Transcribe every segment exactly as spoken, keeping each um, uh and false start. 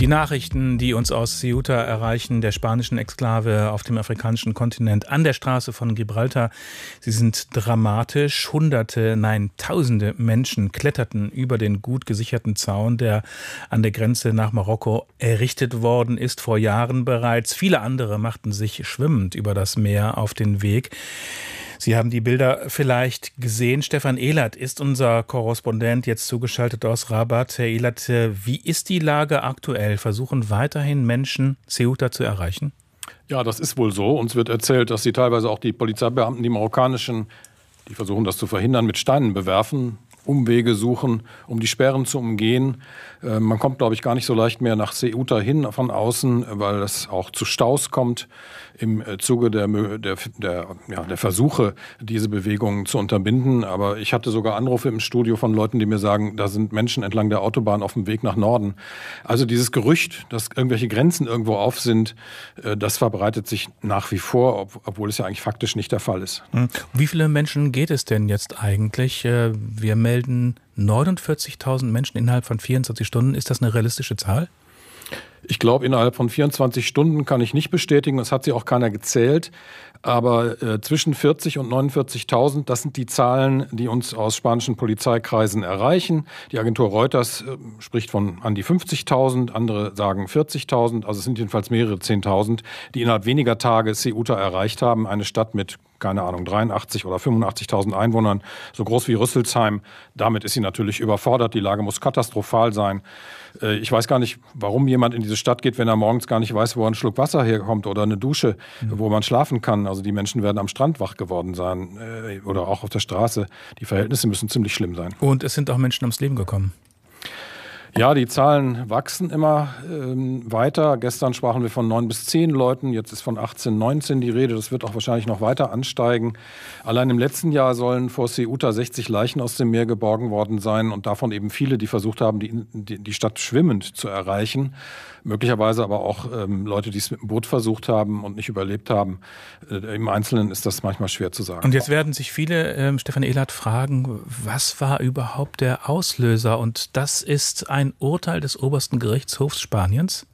Die Nachrichten, die uns aus Ceuta erreichen, der spanischen Exklave auf dem afrikanischen Kontinent an der Straße von Gibraltar, sie sind dramatisch. Hunderte, nein, tausende Menschen kletterten über den gut gesicherten Zaun, der an der Grenze nach Marokko errichtet worden ist, vor Jahren bereits. Viele andere machten sich schwimmend über das Meer auf den Weg. Sie haben die Bilder vielleicht gesehen. Stefan Ehlert ist unser Korrespondent, jetzt zugeschaltet aus Rabat. Herr Ehlert, wie ist die Lage aktuell? Versuchen weiterhin Menschen Ceuta zu erreichen? Ja, das ist wohl so. Uns wird erzählt, dass sie teilweise auch die Polizeibeamten, die marokkanischen, die versuchen das zu verhindern, mit Steinen bewerfen, Umwege suchen, um die Sperren zu umgehen. Äh, man kommt, glaube ich, gar nicht so leicht mehr nach Ceuta hin von außen, weil es auch zu Staus kommt im Zuge der, der, der, ja, der Versuche, diese Bewegungen zu unterbinden. Aber ich hatte sogar Anrufe im Studio von Leuten, die mir sagen, da sind Menschen entlang der Autobahn auf dem Weg nach Norden. Also dieses Gerücht, dass irgendwelche Grenzen irgendwo auf sind, äh, das verbreitet sich nach wie vor, ob, obwohl es ja eigentlich faktisch nicht der Fall ist. Wie viele Menschen geht es denn jetzt eigentlich? Wir melden neunundvierzigtausend Menschen innerhalb von vierundzwanzig Stunden. Ist das eine realistische Zahl? Ich glaube, innerhalb von vierundzwanzig Stunden kann ich nicht bestätigen. Das hat sie auch keiner gezählt. Aber äh, zwischen vierzig und neunundvierzigtausend, das sind die Zahlen, die uns aus spanischen Polizeikreisen erreichen. Die Agentur Reuters äh, spricht von an die fünfzigtausend, andere sagen vierzigtausend. Also es sind jedenfalls mehrere Zehntausend, die innerhalb weniger Tage Ceuta erreicht haben. Eine Stadt mit, keine Ahnung, dreiundachtzig oder fünfundachtzigtausend Einwohnern, so groß wie Rüsselsheim. Damit ist sie natürlich überfordert. Die Lage muss katastrophal sein. Äh, ich weiß gar nicht, warum jemand in diese Stadt geht, wenn er morgens gar nicht weiß, wo ein Schluck Wasser herkommt oder eine Dusche, mhm. wo man schlafen kann. Also die Menschen werden am Strand wach geworden sein äh, oder auch auf der Straße. Die Verhältnisse müssen ziemlich schlimm sein. Und es sind auch Menschen ums Leben gekommen. Ja, die Zahlen wachsen immer ähm, weiter. Gestern sprachen wir von neun bis zehn Leuten, jetzt ist von achtzehn, neunzehn die Rede. Das wird auch wahrscheinlich noch weiter ansteigen. Allein im letzten Jahr sollen vor Ceuta sechzig Leichen aus dem Meer geborgen worden sein und davon eben viele, die versucht haben, die, die, die Stadt schwimmend zu erreichen. Möglicherweise aber auch ähm, Leute, die es mit dem Boot versucht haben und nicht überlebt haben. Äh, Im Einzelnen ist das manchmal schwer zu sagen. Und jetzt werden sich viele, ähm, Stefan Ehlert, fragen, was war überhaupt der Auslöser? Und das ist ein Urteil des obersten Gerichtshofs Spaniens?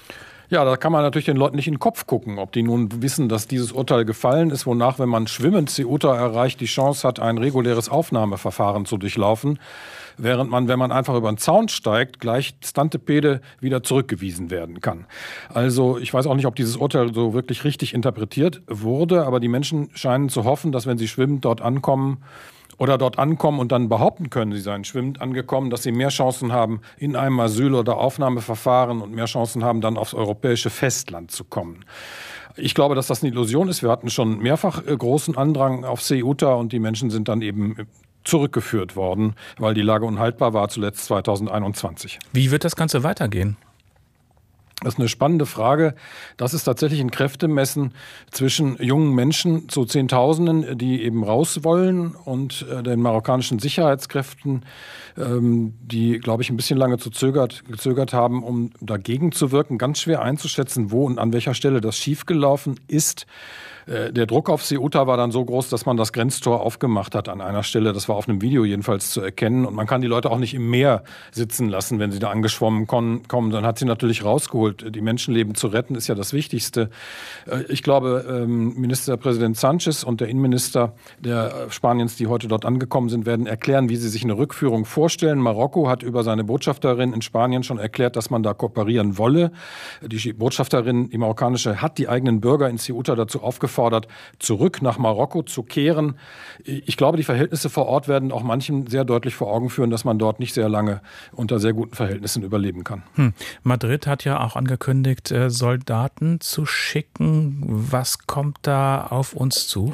Ja, da kann man natürlich den Leuten nicht in den Kopf gucken, ob die nun wissen, dass dieses Urteil gefallen ist, wonach, wenn man schwimmend Ceuta erreicht, die Chance hat, ein reguläres Aufnahmeverfahren zu durchlaufen, während man, wenn man einfach über den Zaun steigt, gleich stantepede wieder zurückgewiesen werden kann. Also ich weiß auch nicht, ob dieses Urteil so wirklich richtig interpretiert wurde, aber die Menschen scheinen zu hoffen, dass wenn sie schwimmend dort ankommen, oder dort ankommen und dann behaupten können, sie seien schwimmend angekommen, dass sie mehr Chancen haben in einem Asyl- oder Aufnahmeverfahren und mehr Chancen haben, dann aufs europäische Festland zu kommen. Ich glaube, dass das eine Illusion ist. Wir hatten schon mehrfach großen Andrang auf Ceuta und die Menschen sind dann eben zurückgeführt worden, weil die Lage unhaltbar war, zuletzt zweitausendeinundzwanzig. Wie wird das Ganze weitergehen? Das ist eine spannende Frage. Das ist tatsächlich ein Kräftemessen zwischen jungen Menschen, so Zehntausenden, die eben raus wollen, und äh, den marokkanischen Sicherheitskräften, ähm, die, glaube ich, ein bisschen lange zu zögert, gezögert haben, um dagegen zu wirken. Ganz schwer einzuschätzen, wo und an welcher Stelle das schiefgelaufen ist. Der Druck auf Ceuta war dann so groß, dass man das Grenztor aufgemacht hat an einer Stelle. Das war auf einem Video jedenfalls zu erkennen. Und man kann die Leute auch nicht im Meer sitzen lassen, wenn sie da angeschwommen kommen. Dann hat sie natürlich rausgeholt. Die Menschenleben zu retten ist ja das Wichtigste. Ich glaube, Ministerpräsident Sanchez und der Innenminister der Spaniens, die heute dort angekommen sind, werden erklären, wie sie sich eine Rückführung vorstellen. Marokko hat über seine Botschafterin in Spanien schon erklärt, dass man da kooperieren wolle. Die Botschafterin, die marokkanische, hat die eigenen Bürger in Ceuta dazu aufgefordert, gefordert, zurück nach Marokko zu kehren. Ich glaube, die Verhältnisse vor Ort werden auch manchen sehr deutlich vor Augen führen, dass man dort nicht sehr lange unter sehr guten Verhältnissen überleben kann. Hm. Madrid hat ja auch angekündigt, Soldaten zu schicken. Was kommt da auf uns zu?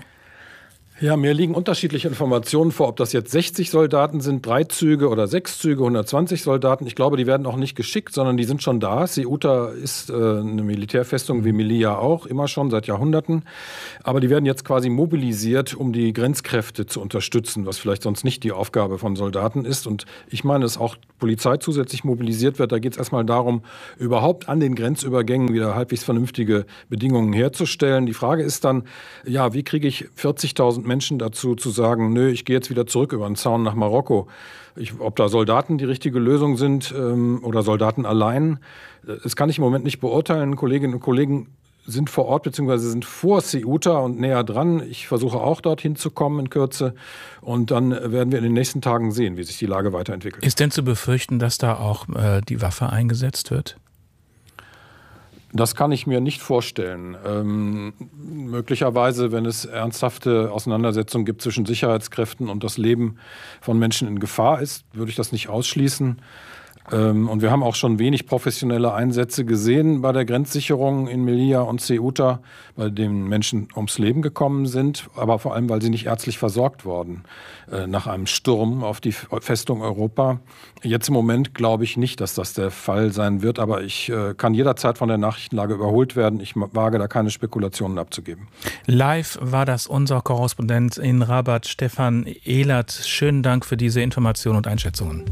Ja, mir liegen unterschiedliche Informationen vor, ob das jetzt sechzig Soldaten sind, drei Züge oder sechs Züge, hundertzwanzig Soldaten. Ich glaube, die werden auch nicht geschickt, sondern die sind schon da. Ceuta ist äh, eine Militärfestung wie Melilla auch, immer schon seit Jahrhunderten. Aber die werden jetzt quasi mobilisiert, um die Grenzkräfte zu unterstützen, was vielleicht sonst nicht die Aufgabe von Soldaten ist. Und ich meine, dass auch Polizei zusätzlich mobilisiert wird. Da geht es erstmal darum, überhaupt an den Grenzübergängen wieder halbwegs vernünftige Bedingungen herzustellen. Die Frage ist dann, ja, wie kriege ich vierzigtausend Menschen dazu zu sagen, nö, ich gehe jetzt wieder zurück über den Zaun nach Marokko. Ich, ob da Soldaten die richtige Lösung sind ähm, oder Soldaten allein, das kann ich im Moment nicht beurteilen. Kolleginnen und Kollegen sind vor Ort bzw. sind vor Ceuta und näher dran. Ich versuche auch dorthin zu kommen in Kürze. Und dann werden wir in den nächsten Tagen sehen, wie sich die Lage weiterentwickelt. Ist denn zu befürchten, dass da auch äh, die Waffe eingesetzt wird? Das kann ich mir nicht vorstellen. Ähm, möglicherweise, wenn es ernsthafte Auseinandersetzungen gibt zwischen Sicherheitskräften und das Leben von Menschen in Gefahr ist, würde ich das nicht ausschließen. Ähm, und wir haben auch schon wenig professionelle Einsätze gesehen bei der Grenzsicherung in Melilla und Ceuta, bei denen Menschen ums Leben gekommen sind, aber vor allem, weil sie nicht ärztlich versorgt wurden äh, nach einem Sturm auf die Festung Europa. Jetzt im Moment glaube ich nicht, dass das der Fall sein wird, aber ich äh, kann jederzeit von der Nachrichtenlage überholt werden. Ich wage da keine Spekulationen abzugeben. Live war das unser Korrespondent in Rabat, Stefan Ehlert. Schönen Dank für diese Informationen und Einschätzungen.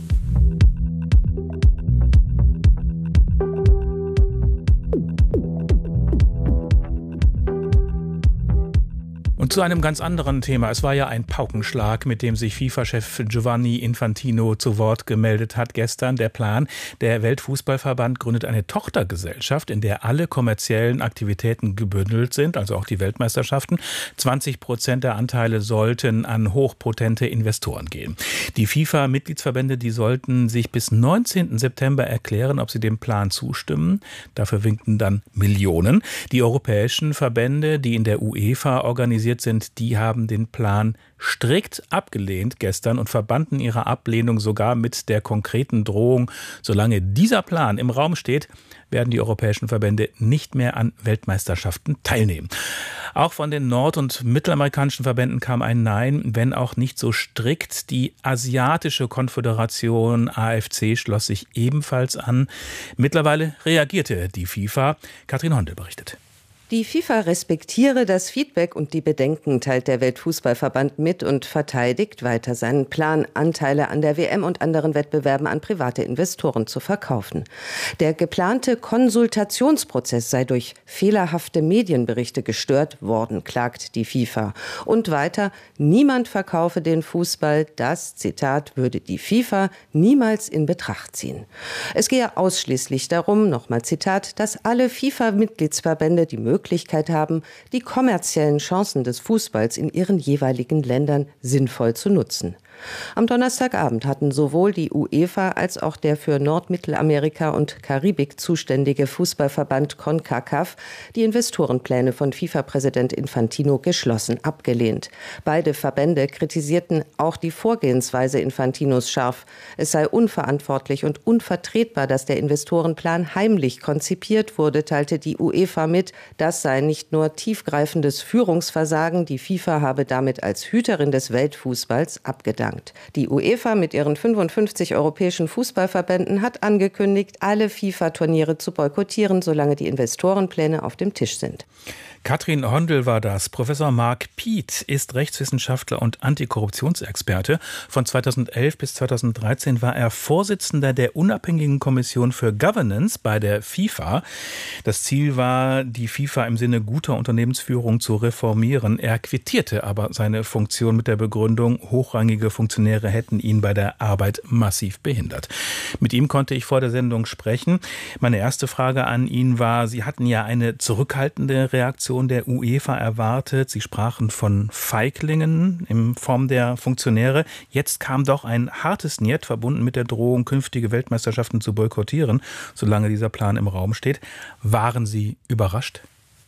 Und zu einem ganz anderen Thema. Es war ja ein Paukenschlag, mit dem sich FIFA-Chef Gianni Infantino zu Wort gemeldet hat gestern. Der Plan, der Weltfußballverband gründet eine Tochtergesellschaft, in der alle kommerziellen Aktivitäten gebündelt sind, also auch die Weltmeisterschaften. zwanzig Prozent der Anteile sollten an hochpotente Investoren gehen. Die FIFA-Mitgliedsverbände, die sollten sich bis neunzehnten September erklären, ob sie dem Plan zustimmen. Dafür winkten dann Millionen. Die europäischen Verbände, die in der UEFA organisiert sind, die haben den Plan strikt abgelehnt gestern und verbanden ihre Ablehnung sogar mit der konkreten Drohung, solange dieser Plan im Raum steht, werden die europäischen Verbände nicht mehr an Weltmeisterschaften teilnehmen. Auch von den nord- und mittelamerikanischen Verbänden kam ein Nein, wenn auch nicht so strikt. Die Asiatische Konföderation A F C schloss sich ebenfalls an. Mittlerweile reagierte die FIFA. Katrin Hondel berichtet. Die FIFA respektiere das Feedback und die Bedenken, teilt der Weltfußballverband mit und verteidigt weiter seinen Plan, Anteile an der W M und anderen Wettbewerben an private Investoren zu verkaufen. Der geplante Konsultationsprozess sei durch fehlerhafte Medienberichte gestört worden, klagt die FIFA. Und weiter, niemand verkaufe den Fußball, das, Zitat, würde die FIFA niemals in Betracht ziehen. Es gehe ausschließlich darum, nochmal Zitat, dass alle FIFA-Mitgliedsverbände die Möglichkeit Möglichkeit haben, die kommerziellen Chancen des Fußballs in ihren jeweiligen Ländern sinnvoll zu nutzen. Am Donnerstagabend hatten sowohl die UEFA als auch der für Nordmittelamerika und Karibik zuständige Fußballverband CONCACAF die Investorenpläne von FIFA-Präsident Infantino geschlossen abgelehnt. Beide Verbände kritisierten auch die Vorgehensweise Infantinos scharf. Es sei unverantwortlich und unvertretbar, dass der Investorenplan heimlich konzipiert wurde, teilte die UEFA mit. Das sei nicht nur tiefgreifendes Führungsversagen, die FIFA habe damit als Hüterin des Weltfußballs abgedankt. Die UEFA mit ihren fünfundfünfzig europäischen Fußballverbänden hat angekündigt, alle FIFA-Turniere zu boykottieren, solange die Investorenpläne auf dem Tisch sind. Katrin Hondel war das. Professor Mark Piet ist Rechtswissenschaftler und Antikorruptionsexperte. Von zweitausendelf bis zweitausenddreizehn war er Vorsitzender der Unabhängigen Kommission für Governance bei der FIFA. Das Ziel war, die FIFA im Sinne guter Unternehmensführung zu reformieren. Er quittierte aber seine Funktion mit der Begründung, hochrangige Funktionäre hätten ihn bei der Arbeit massiv behindert. Mit ihm konnte ich vor der Sendung sprechen. Meine erste Frage an ihn war, Sie hatten ja eine zurückhaltende Reaktion der UEFA erwartet. Sie sprachen von Feiglingen in Form der Funktionäre. Jetzt kam doch ein hartes Niet, verbunden mit der Drohung, künftige Weltmeisterschaften zu boykottieren, solange dieser Plan im Raum steht. Waren Sie überrascht?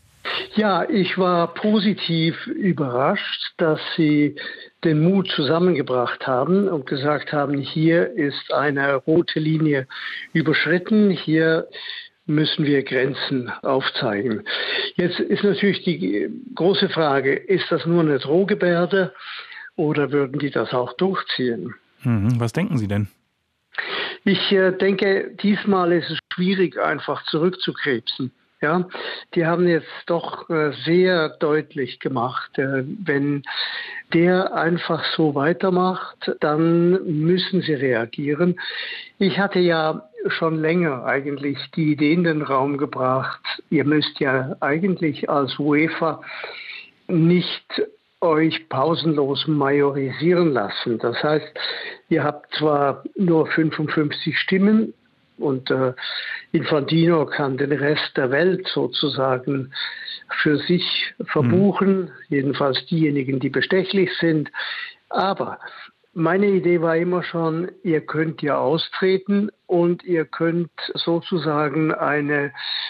Ja, ich war positiv überrascht, dass Sie den Mut zusammengebracht haben und gesagt haben, hier ist eine rote Linie überschritten, hier müssen wir Grenzen aufzeigen. Jetzt ist natürlich die große Frage, ist das nur eine Drohgebärde oder würden die das auch durchziehen? Mhm, was denken Sie denn? Ich äh, denke, diesmal ist es schwierig, einfach zurückzukrebsen. Ja, die haben jetzt doch äh, sehr deutlich gemacht, äh, wenn der einfach so weitermacht, dann müssen sie reagieren. Ich hatte ja schon länger eigentlich die Idee in den Raum gebracht, ihr müsst ja eigentlich als UEFA nicht euch pausenlos majorisieren lassen. Das heißt, ihr habt zwar nur fünfundfünfzig Stimmen und äh, Infantino kann den Rest der Welt sozusagen für sich verbuchen, mhm. jedenfalls diejenigen, die bestechlich sind. Aber meine Idee war immer schon, ihr könnt ja austreten und ihr könnt sozusagen eine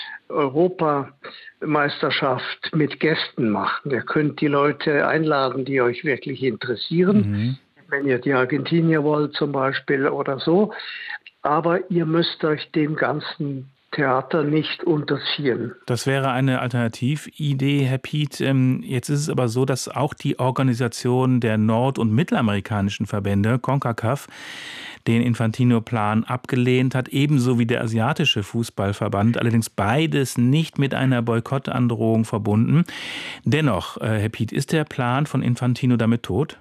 Europameisterschaft mit Gästen machen. Ihr könnt die Leute einladen, die euch wirklich interessieren, mhm. wenn ihr die Argentinier wollt zum Beispiel oder so. Aber ihr müsst euch dem ganzen Theater nicht unterziehen. Das wäre eine Alternatividee, Herr Piet. Jetzt ist es aber so, dass auch die Organisation der nord- und mittelamerikanischen Verbände, CONCACAF, den Infantino-Plan abgelehnt hat, ebenso wie der asiatische Fußballverband, allerdings beides nicht mit einer Boykottandrohung verbunden. Dennoch, Herr Piet, ist der Plan von Infantino damit tot?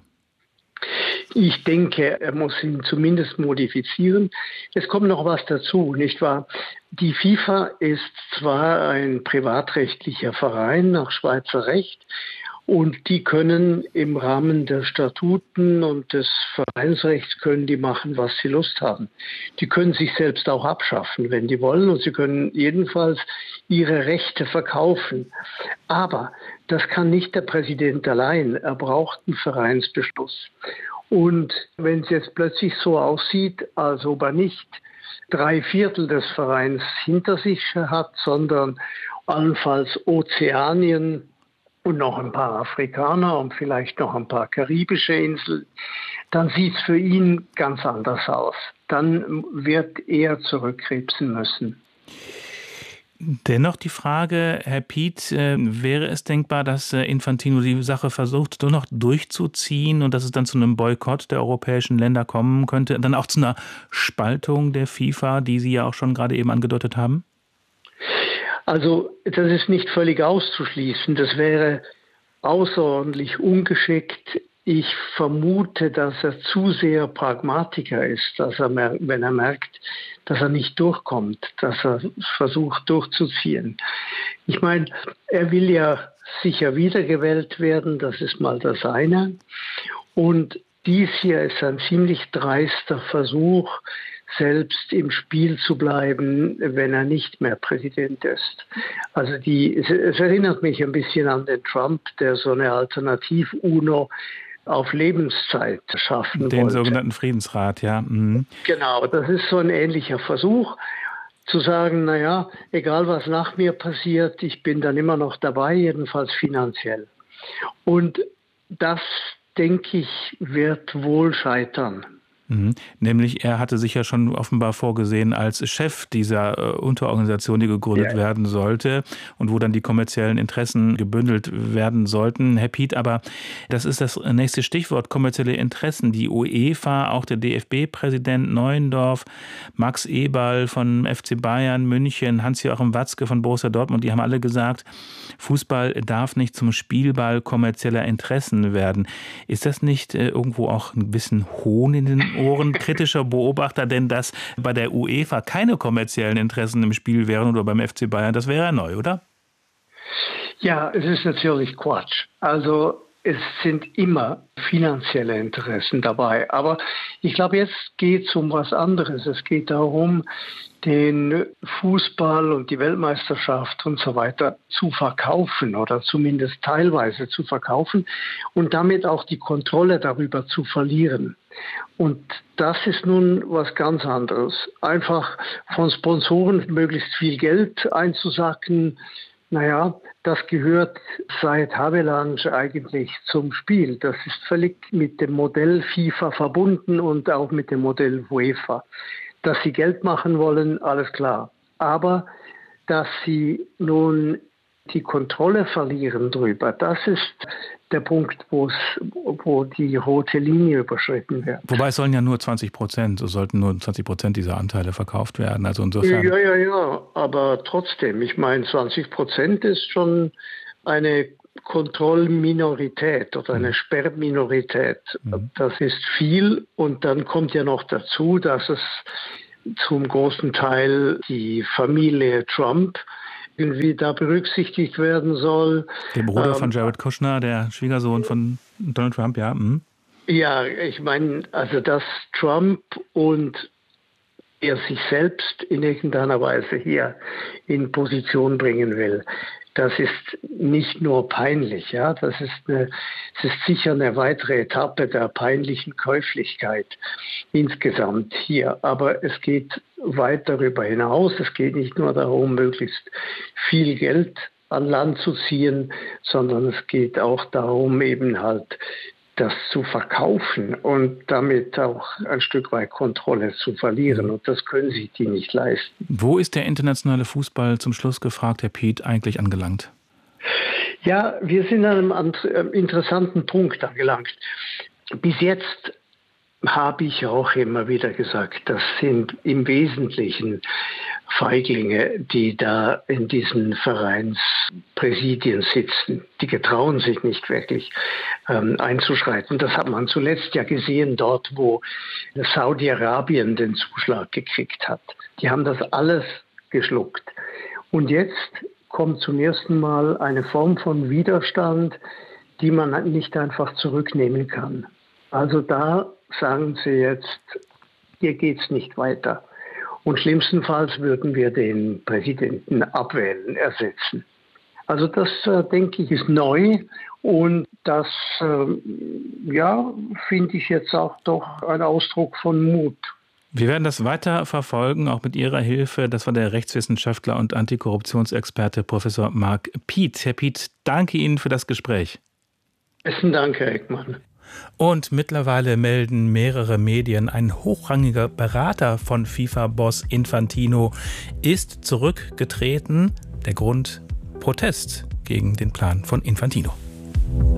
Ich denke, er muss ihn zumindest modifizieren. Es kommt noch was dazu, nicht wahr? Die FIFA ist zwar ein privatrechtlicher Verein nach Schweizer Recht und die können im Rahmen der Statuten und des Vereinsrechts können die machen, was sie Lust haben. Die können sich selbst auch abschaffen, wenn die wollen, und sie können jedenfalls ihre Rechte verkaufen. Aber das kann nicht der Präsident allein. Er braucht einen Vereinsbeschluss. Und wenn es jetzt plötzlich so aussieht, als ob er nicht drei Viertel des Vereins hinter sich hat, sondern allenfalls Ozeanien und noch ein paar Afrikaner und vielleicht noch ein paar karibische Inseln, dann sieht es für ihn ganz anders aus. Dann wird er zurückkrebsen müssen. Dennoch die Frage, Herr Piet, äh, wäre es denkbar, dass äh, Infantino die Sache versucht, nur noch durchzuziehen und dass es dann zu einem Boykott der europäischen Länder kommen könnte, dann auch zu einer Spaltung der FIFA, die Sie ja auch schon gerade eben angedeutet haben? Also das ist nicht völlig auszuschließen. Das wäre außerordentlich ungeschickt. Ich vermute, dass er zu sehr Pragmatiker ist, dass er, wenn er merkt, dass er nicht durchkommt, dass er versucht durchzuziehen. Ich meine, er will ja sicher wiedergewählt werden, das ist mal das eine. Und dies hier ist ein ziemlich dreister Versuch, selbst im Spiel zu bleiben, wenn er nicht mehr Präsident ist. Also die, es, es erinnert mich ein bisschen an den Trump, der so eine Alternativ-UNO auf Lebenszeit schaffen wollte. Den sogenannten Friedensrat, ja. Mhm. Genau, das ist so ein ähnlicher Versuch, zu sagen, naja, egal was nach mir passiert, ich bin dann immer noch dabei, jedenfalls finanziell. Und das, denke ich, wird wohl scheitern. Mhm. Nämlich, er hatte sich ja schon offenbar vorgesehen als Chef dieser äh, Unterorganisation, die gegründet ja. werden sollte und wo dann die kommerziellen Interessen gebündelt werden sollten. Herr Piet, aber das ist das nächste Stichwort, kommerzielle Interessen. Die UEFA, auch der D F B-Präsident Neuendorf, Max Eberl von F C Bayern München, Hans-Joachim Watzke von Borussia Dortmund, die haben alle gesagt, Fußball darf nicht zum Spielball kommerzieller Interessen werden. Ist das nicht äh, irgendwo auch ein bisschen Hohn in den Ohren kritischer Beobachter, denn dass bei der UEFA keine kommerziellen Interessen im Spiel wären oder beim F C Bayern, das wäre ja neu, oder? Ja, es ist natürlich Quatsch. Also es sind immer finanzielle Interessen dabei. Aber ich glaube, jetzt geht es um was anderes. Es geht darum, den Fußball und die Weltmeisterschaft und so weiter zu verkaufen oder zumindest teilweise zu verkaufen und damit auch die Kontrolle darüber zu verlieren. Und das ist nun was ganz anderes. Einfach von Sponsoren möglichst viel Geld einzusacken, naja, das gehört seit Havelange eigentlich zum Spiel. Das ist völlig mit dem Modell FIFA verbunden und auch mit dem Modell UEFA. Dass sie Geld machen wollen, alles klar. Aber dass sie nun die Kontrolle verlieren drüber, das ist der Punkt, wo die rote Linie überschritten wird. Wobei es sollen ja nur zwanzig Prozent, so sollten nur zwanzig Prozent dieser Anteile verkauft werden. Also insofern. Ja, ja, ja, aber trotzdem, ich meine, zwanzig Prozent ist schon eine Kontrollminorität oder eine mhm. Sperrminorität. Mhm. Das ist viel und dann kommt ja noch dazu, dass es zum großen Teil die Familie Trump irgendwie da berücksichtigt werden soll. Der Bruder ähm, von Jared Kushner, der Schwiegersohn von Donald Trump, ja. Mhm. Ja, ich meine, also dass Trump und er sich selbst in irgendeiner Weise hier in Position bringen will, das ist nicht nur peinlich, ja, das ist eine, es ist sicher eine weitere Etappe der peinlichen Käuflichkeit insgesamt hier. Aber es geht weit darüber hinaus. Es geht nicht nur darum, möglichst viel Geld an Land zu ziehen, sondern es geht auch darum, eben halt das zu verkaufen und damit auch ein Stück weit Kontrolle zu verlieren. Und das können sich die nicht leisten. Wo ist der internationale Fußball, zum Schluss gefragt, Herr Piet, eigentlich angelangt? Ja, wir sind an einem interessanten Punkt angelangt. Bis jetzt habe ich auch immer wieder gesagt, das sind im Wesentlichen Feiglinge, die da in diesen Vereinspräsidien sitzen. Die getrauen sich nicht wirklich ähm, einzuschreiten. Das hat man zuletzt ja gesehen dort, wo Saudi-Arabien den Zuschlag gekriegt hat. Die haben das alles geschluckt. Und jetzt kommt zum ersten Mal eine Form von Widerstand, die man nicht einfach zurücknehmen kann. Also da sagen sie jetzt, hier geht's nicht weiter. Und schlimmstenfalls würden wir den Präsidenten abwählen, ersetzen. Also das, äh, denke ich, ist neu. Und das, äh, ja, finde ich jetzt auch doch ein Ausdruck von Mut. Wir werden das weiter verfolgen, auch mit Ihrer Hilfe. Das war der Rechtswissenschaftler und Antikorruptionsexperte Professor Marc Piet. Herr Piet, danke Ihnen für das Gespräch. Besten Dank, Herr Eckmann. Und mittlerweile melden mehrere Medien, ein hochrangiger Berater von FIFA-Boss Infantino ist zurückgetreten. Der Grund: Protest gegen den Plan von Infantino.